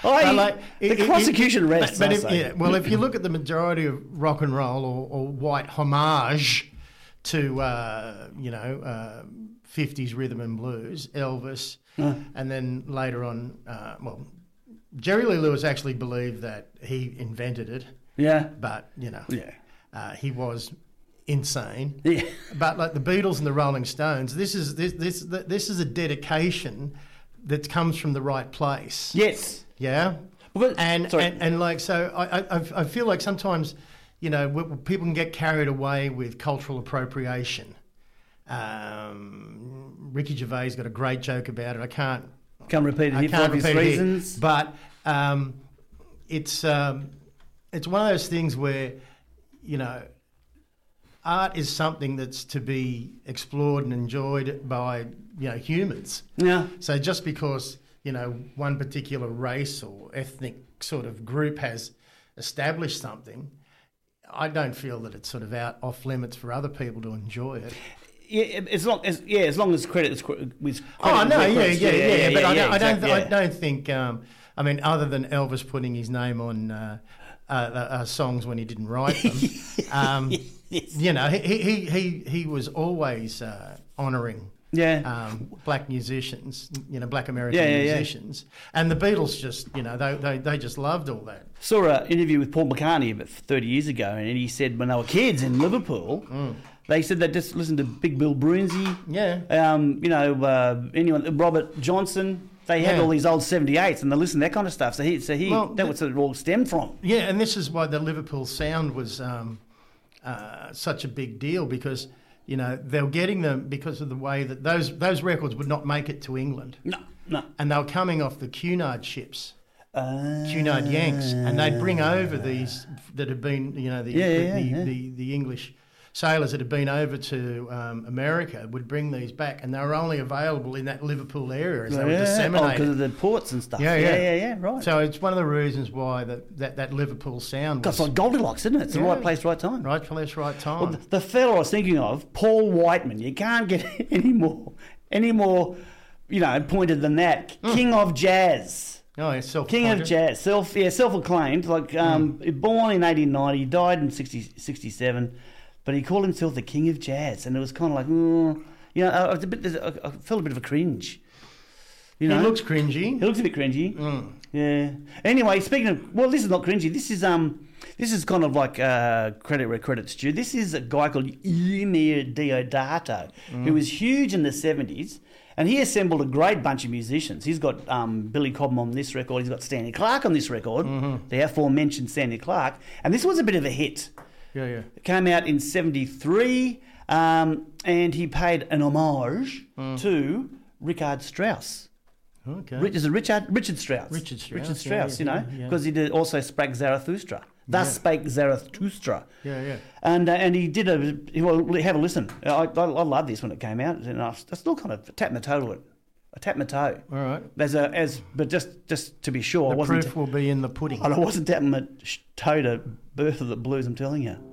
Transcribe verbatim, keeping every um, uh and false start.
I, But like, the it- it- prosecution it- rests, But I if, say. yeah, well, if you look at the majority of rock and roll or, or white homage to uh, you know uh, fifties rhythm and blues, Elvis, Uh. and then later on, uh, well, Jerry Lee Lewis actually believed that he invented it, Yeah. but you know, Yeah. uh, he was insane. Yeah. But like the Beatles and the Rolling Stones, this is this this this is a dedication that comes from the right place. Yes. Yeah. Because- And, sorry. and and like so, I, I I feel like sometimes, you know, w- people can get carried away with cultural appropriation. Um, Ricky Gervais got a great joke about it. I can't Can't repeat it I here for can't obvious repeat it here, reasons. but um, it's um, it's one of those things where, you know, art is something that's to be explored and enjoyed by, you know, humans. Yeah. So just because, you know, one particular race or ethnic sort of group has established something, I don't feel that it's sort of out off limits for other people to enjoy it. Yeah, as long as yeah, as long as credit is cre- with credit Oh no, where yeah, credit's yeah, due. yeah, But I, don't, I don't, exactly, I yeah. don't think. Um, I mean, other than Elvis putting his name on uh, uh, uh, songs when he didn't write them, um, Yes. you know, he he he he was always uh, honouring. Yeah. Um, black musicians, you know, black American Yeah, yeah, yeah. musicians, and the Beatles just, you know, they, they they just loved all that. Saw an interview with Paul McCartney about thirty years ago, and he said when they were kids in Liverpool, Mm. they said they just listened to Big Bill Brunsey, Yeah. um, you know, uh, anyone, Robert Johnson. They had Yeah. all these old seventy-eights, and they listened to that kind of stuff. So he, so he, Well, that the- was sort of all stemmed from. Yeah, and this is why the Liverpool sound was um, uh, such a big deal, because, you know, they were getting them because of the way that those those records would not make it to England, No, no. and they were coming off the Cunard ships, Uh, Cunard Yanks, and they'd bring over these that had been, you know, the Yeah, yeah, the, yeah, the, yeah. the, the English sailors that had been over to um, America would bring these back, and they were only available in that Liverpool area as they were yeah, disseminated. because of the ports and stuff. Yeah, yeah, yeah. yeah, yeah, right. So it's one of the reasons why that, that, that Liverpool sound It's was like Goldilocks, isn't it? It's the Yeah. right place, right time. right place, right time. Well, the, the fellow I was thinking of, Paul Whiteman, you can't get any more, any more, you know, pointed than that. King of Jazz. Oh, yeah, self King of Jazz, self yeah, self-acclaimed. Like um, born in eighteen ninety, died in sixty, sixty-seven, but he called himself the King of Jazz, and it was kind of like, mm, you know, I, was a bit, I I felt a bit of a cringe. You know, He looks cringy. he looks a bit cringy. Mm. Yeah. Anyway, speaking of, well, this is not cringy. This is um, this is kind of like uh, credit where credit's due. This is a guy called Eumir Deodato, who was huge in the seventies, and he assembled a great bunch of musicians. He's got um, Billy Cobham on this record. He's got Stanley Clarke on this record, the aforementioned Stanley Clarke, and this was a bit of a hit. Yeah, yeah. It came out in seventy-three, um, and he paid an homage to Richard Strauss. Okay. Rich, is it Richard Richard Strauss? Richard Strauss, Richard yeah, Strauss, yeah, you know, yeah, yeah. because he did also spake Zarathustra. Thus Yeah. spake Zarathustra. Yeah, yeah. And uh, and he did a he, well, have a listen. I, I I love this when it came out, and I, I still kind of tapped my toe to it. I tapped my toe. All right. As a as but just just to be sure, I The wasn't. proof will be in the pudding. I wasn't tapping my sh- toe to Birth of the Blues. I'm telling you.